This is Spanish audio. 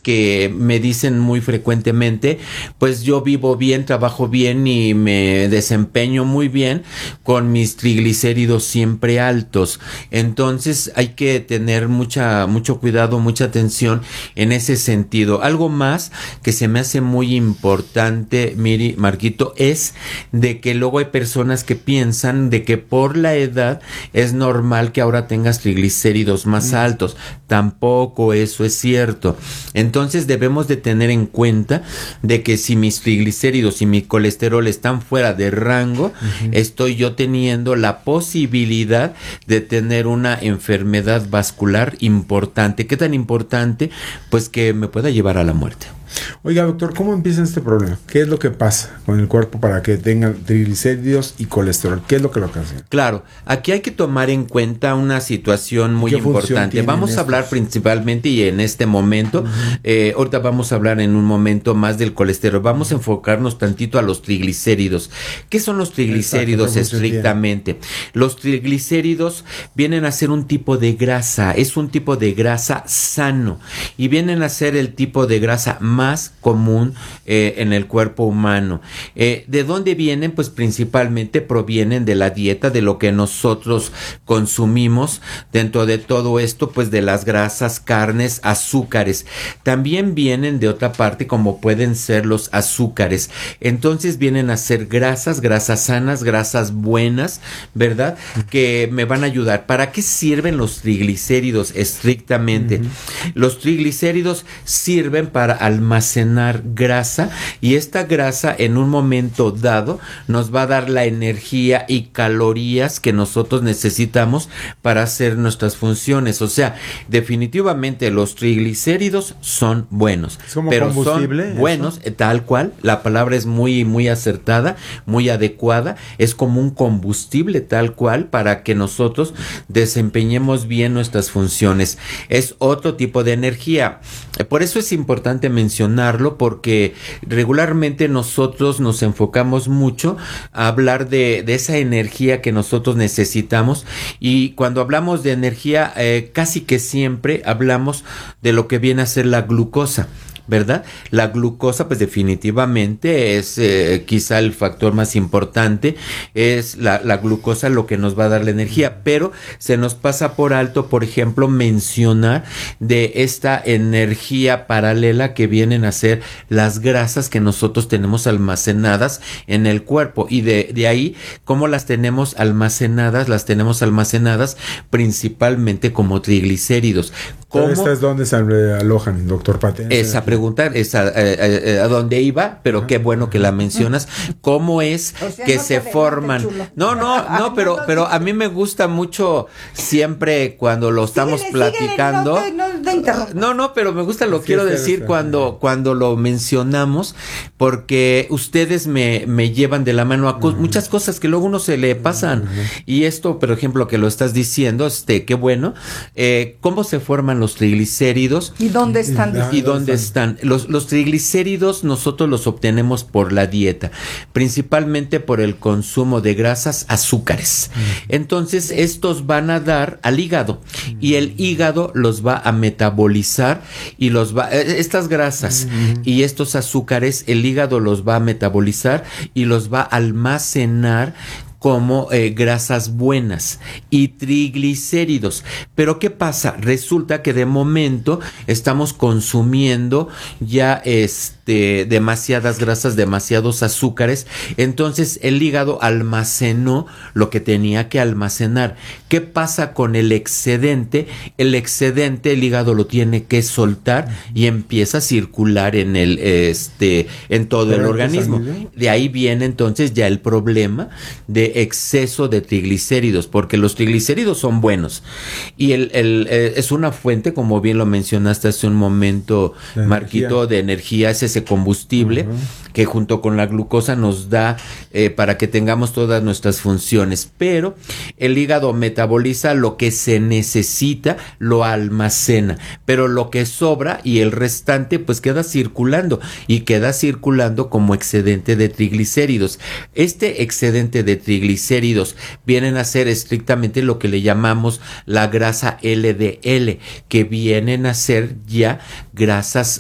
que me dicen muy frecuentemente, pues yo vivo bien, trabajo bien y me desempeño muy bien con mis triglicéridos siempre altos. Entonces hay que tener mucho cuidado, mucha atención en ese sentido. Algo más que se me hace muy importante, Miri, Marquito, es de que luego hay personas que piensan de que por la edad es normal que ahora tengas triglicéridos más altos. Tampoco eso es cierto. Entonces debemos de tener en cuenta de que si mis triglicéridos y mi colesterol están fuera de rango, estoy yo teniendo la posibilidad de tener una enfermedad vascular importante. ¿Qué tan importante? Pues que me pueda llevar a la muerte. Oiga, doctor, ¿cómo empieza este problema? ¿Qué es lo que pasa con el cuerpo para que tengan triglicéridos y colesterol? ¿Qué es lo que hace? Claro, aquí hay que tomar en cuenta una situación muy importante. Vamos a hablar principalmente y en este momento, ahorita vamos a hablar en un momento más del colesterol. Vamos a enfocarnos tantito a los triglicéridos. ¿Qué son los triglicéridos estrictamente? Los triglicéridos vienen a ser un tipo de grasa, es un tipo de grasa sano y vienen a ser el tipo de grasa más común en el cuerpo humano. ¿De dónde vienen? Pues principalmente provienen de la dieta, de lo que nosotros consumimos. Dentro de todo esto, pues de las grasas, carnes, azúcares. También vienen de otra parte, como pueden ser los azúcares. Entonces vienen a ser grasas sanas, grasas buenas, ¿verdad? Que me van a ayudar. ¿Para qué sirven los triglicéridos estrictamente? Los triglicéridos sirven para almacenar grasa y esta grasa en un momento dado nos va a dar la energía y calorías que nosotros necesitamos para hacer nuestras funciones. O sea, definitivamente los triglicéridos son buenos, pero son buenos, tal cual, la palabra es muy acertada, muy adecuada, es como un combustible tal cual para que nosotros desempeñemos bien nuestras funciones. Es otro tipo de energía. Por eso es importante mencionarlo, porque regularmente nosotros nos enfocamos mucho a hablar de esa energía que nosotros necesitamos, y cuando hablamos de energía casi que siempre hablamos de lo que viene a ser la glucosa, ¿verdad? La glucosa, pues definitivamente es quizá el factor más importante, es la glucosa lo que nos va a dar la energía, pero se nos pasa por alto, por ejemplo, mencionar de esta energía paralela que vienen a ser las grasas que nosotros tenemos almacenadas en el cuerpo, y de ahí, ¿cómo las tenemos almacenadas? Las tenemos almacenadas principalmente como triglicéridos. ¿Estas dónde se alojan, doctor Pate? Esa pregunta es a dónde iba, pero qué bueno que la mencionas. ¿Cómo es que se forman? No, pero a mí me gusta mucho siempre cuando lo estamos platicando. No, pero me gusta, lo quiero decir cuando lo mencionamos, porque ustedes me llevan de la mano a muchas cosas que luego uno se le pasan. Y esto, por ejemplo, que lo estás diciendo, qué bueno. ¿Cómo se forman los triglicéridos? ¿Y dónde están? Los triglicéridos nosotros los obtenemos por la dieta, principalmente por el consumo de grasas, azúcares. Entonces estos van a dar al hígado, y el hígado los va a metabolizar, y estas grasas y estos azúcares, el hígado los va a metabolizar y los va a almacenar como grasas buenas y triglicéridos. Pero ¿qué pasa? Resulta que de momento estamos consumiendo ya demasiadas grasas, demasiados azúcares, entonces el hígado almacenó lo que tenía que almacenar. ¿Qué pasa con el excedente? El excedente el hígado lo tiene que soltar y empieza a circular en todo el organismo. De ahí viene entonces ya el problema de exceso de triglicéridos, porque los triglicéridos son buenos y es una fuente, como bien lo mencionaste hace un momento, Marquito, de energía, es ese combustible que junto con la glucosa nos da para que tengamos todas nuestras funciones, pero el hígado metaboliza lo que se necesita, lo almacena, pero lo que sobra y el restante pues queda circulando como excedente de triglicéridos. Este excedente de triglicéridos vienen a ser estrictamente lo que le llamamos la grasa LDL, que vienen a ser ya grasas